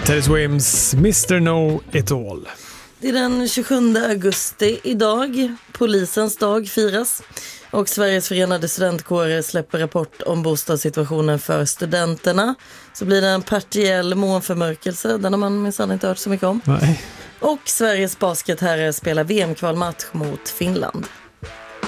Teddy Swims Mr. Know It All. Det är den 27 augusti idag. Polisens dag firas. Och Sveriges förenade studentkårer släpper rapport om bostadssituationen för studenterna. Så blir det en partiell månförmörkelse. Den har man minsann inte hört så mycket om. Nej. Och Sveriges basketherrar spelar VM-kvalmatch mot Finland.